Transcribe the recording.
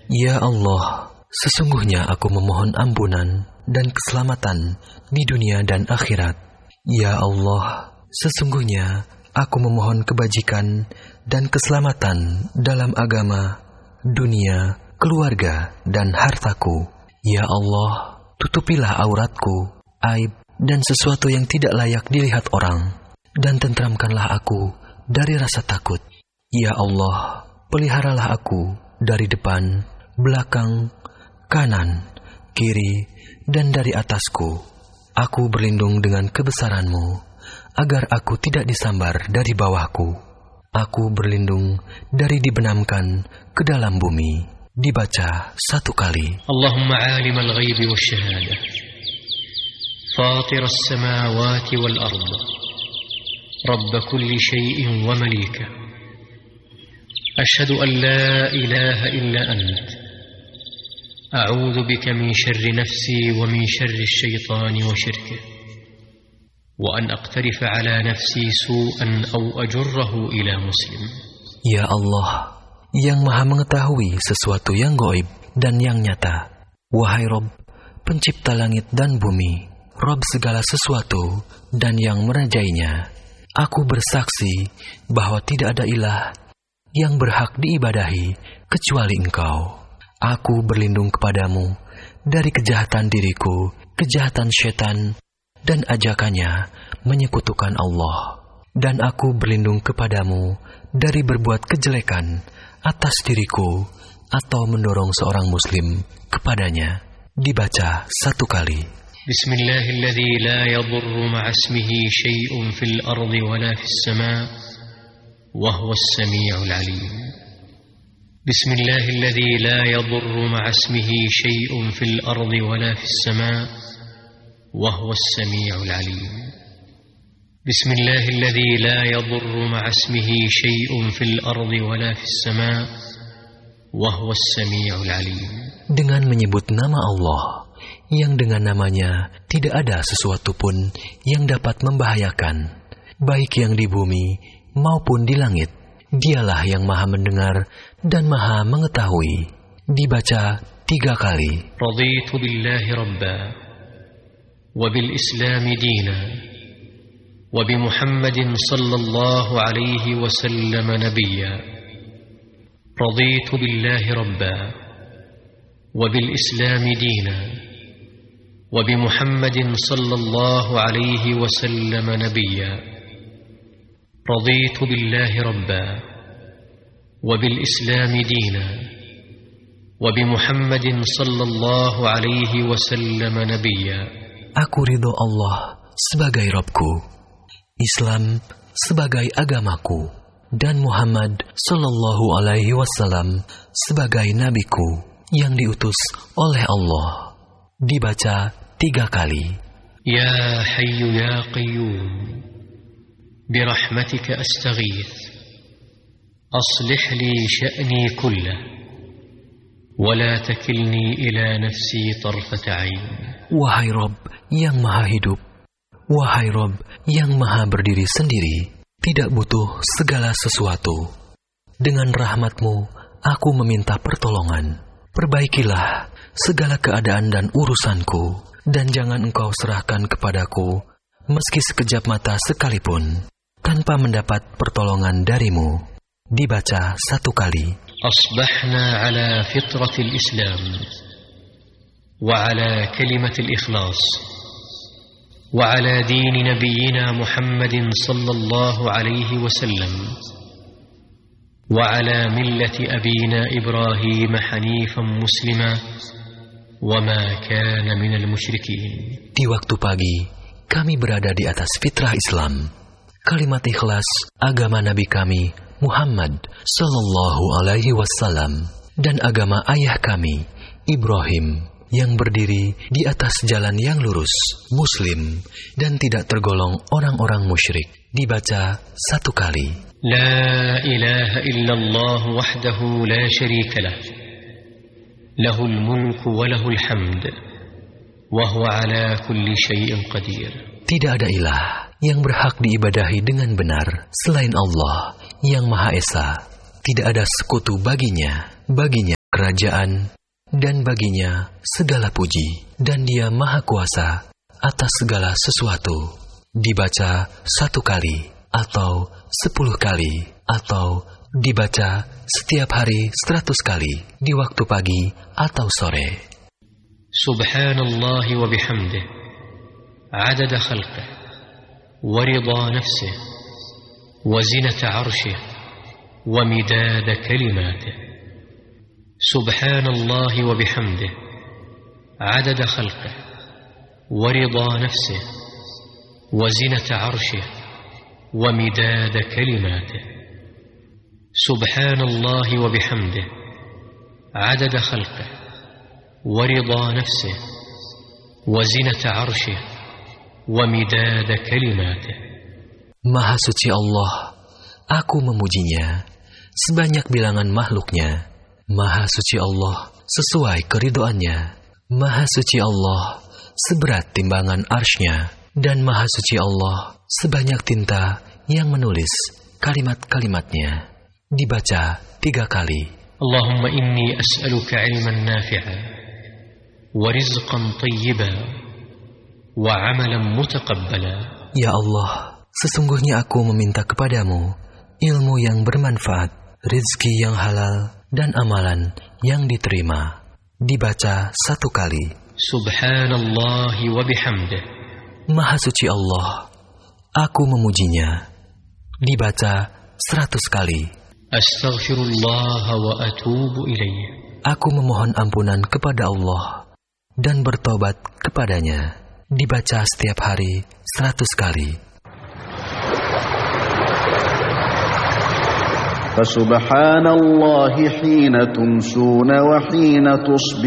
Ya Allah, sesungguhnya aku memohon ampunan dan keselamatan di dunia dan akhirat. Ya Allah, sesungguhnya aku memohon kebajikan dan keselamatan dalam agama, dunia, keluarga, dan hartaku. Ya Allah, tutupilah auratku, aib, dan sesuatu yang tidak layak dilihat orang, dan tentramkanlah aku dari rasa takut. Ya Allah, peliharalah aku dari depan, belakang, kanan, kiri, dan dari atasku. Aku berlindung dengan kebesaran-Mu, agar aku tidak disambar dari bawahku. Aku berlindung dari dibenamkan ke dalam bumi. Dibaca 1 kali. Allahumma alimal ghaibi wasyahadah, fatiras samawati wal ard, rabb kulli syai'in wa malika, ashhadu an la ilaha illa ant, a'udzu bika min syarri nafsi wa min syarri syaitani wa syirkih, wa an aqtarifa ala nafsi su'an aw ajurrahu ila muslim. Ya Allah, yang maha mengetahui sesuatu yang gaib dan yang nyata. Wahai Rabb, pencipta langit dan bumi, Rabb segala sesuatu dan yang merajainya, aku bersaksi bahwa tidak ada ilah yang berhak diibadahi kecuali Engkau. Aku berlindung kepadamu dari kejahatan diriku, kejahatan syaitan, dan ajakannya menyekutukan Allah. Dan aku berlindung kepadamu dari berbuat kejelekan atas diriku atau mendorong seorang muslim kepadanya. Dibaca 1 kali. Bismillahilladzi la yadurru ma'asmihi syai'un fil ardi wala fis sama' wa huwas sami'ul 'alim. Bismillahilladzi la yadurru ma'asmihi syai'un fil ardi wala fis sama' wa huwas sami'ul 'alim. Bismillahilladzi la yadurru ma'asmihi syai'un fil ardi wala fis sama' wa huwas sami'ul 'alim. Dengan menyebut nama Allah, yang dengan namanya tidak ada sesuatu pun yang dapat membahayakan, baik yang di bumi maupun di langit. Dialah yang maha mendengar dan maha mengetahui. Dibaca 3 kali. Raditu billahi rabba wa bil islami dina wa bi Muhammadin sallallahu alaihi wasallam nabiyya. Raditu billahi rabba wa bil islami dina wa bi Muhammadin sallallahu alaihi wasallam nabiyya. Raditu billahi rabba wa bil islami dina wa bi Muhammadin sallallahu alaihi wasallam nabiyya. Aku ridho Allah sebagai Rabbku, Islam sebagai agamaku, dan Muhammad sallallahu alaihi wasallam sebagai nabiku yang diutus oleh Allah. Dibaca 3 kali. Ya Hayyu ya Qayyum, birahmatika astaghith, aslih li sya'ni kullah, wa la takilni ila nafsi tarfata 'ain. Wahai Rabb yang maha hidup, wahai Rabb yang maha berdiri sendiri, tidak butuh segala sesuatu. Dengan rahmat-Mu, aku meminta pertolongan. Perbaikilah segala keadaan dan urusanku, dan jangan Engkau serahkan kepadaku, meski sekejap mata sekalipun, tanpa mendapat pertolongan dari-Mu. Dibaca 1 kali. Asbahna ala fitratil Islam, wa ala kalimatil ikhlas, wa ala dini nabiyyina Muhammadin sallallahu alaihi wasallam, wa ala millati abina Ibrahim hanifan muslima, wa ma kana minal musyrikin. Di waktu pagi, kami berada di atas fitrah Islam, kalimat ikhlas agama Nabi kami Muhammad sallallahu alaihi wasallam, dan agama ayah kami Ibrahim, yang berdiri di atas jalan yang lurus, muslim, dan tidak tergolong orang-orang musyrik. Dibaca 1 kali. La ilaha illallah wahdahu la syarika lah, lahul mulku wa lahul hamd, wa huwa ala kulli syai'in qadir. Tidak ada ilah yang berhak diibadahi dengan benar selain Allah yang Maha Esa. Tidak ada sekutu baginya. kerajaan, dan baginya segala puji, dan Dia Maha Kuasa atas segala sesuatu. Dibaca 1 kali, atau 10 kali, atau dibaca setiap hari 100 kali, di waktu pagi atau sore. Subhanallah wa bihamdih, adada khalqih, wa ridha nafsih, wa zinata arshih, wa midada kalimatih. Subhanallah wa bihamdih, adada khalqih, wa ridha nafsih, wa zinata arshih, wa midada kalimatih. Subhanallah wa bihamdih, adada khalqih, wa ridha nafsih, wa zinata arshih, wa midada kalimatih. Maha suci Allah, aku memujinya sebanyak bilangan makhluknya. Maha suci Allah sesuai keridhoannya. Maha suci Allah seberat timbangan arsy-Nya. Dan Maha suci Allah sebanyak tinta yang menulis kalimat-kalimatnya. Dibaca 3 kali. Allahumma inni as'aluka ilman nafi'a, wa rizqan tayyiba, wa amalan mutaqabbala. Ya Allah, sesungguhnya aku meminta kepadamu ilmu yang bermanfaat, rizki yang halal, dan amalan yang diterima. Dibaca 1 kali. Subhanallah wa bihamdih, Maha suci Allah, aku memujinya. Dibaca 100 kali. Astaghfirullah wa atubu ilaih, Aku memohon ampunan kepada Allah dan bertobat kepadanya. Dibaca setiap hari 100 kali. فسبحان الله حين تمسون وحين تصبحون